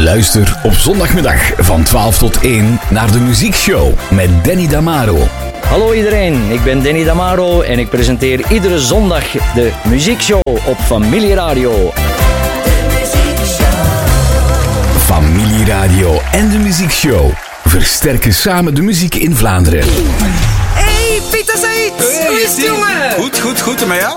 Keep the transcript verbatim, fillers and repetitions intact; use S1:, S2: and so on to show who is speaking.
S1: Luister op zondagmiddag van twaalf tot één naar de muziekshow met Danny Damaro.
S2: Hallo iedereen, ik ben Danny Damaro en ik presenteer iedere zondag de muziekshow op Familieradio.
S1: Familieradio en de muziekshow versterken samen de muziek in Vlaanderen.
S3: Hey, Pieter Said!
S4: Hey,
S3: Hoe is het, jongen?
S4: Goed, goed, goed. En met jou?